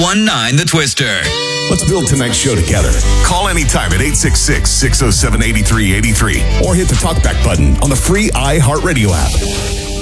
1019 The Twister. Let's build tonight's show together. Call anytime at 866-607-8383 or hit the talkback button on the free iHeartRadio app.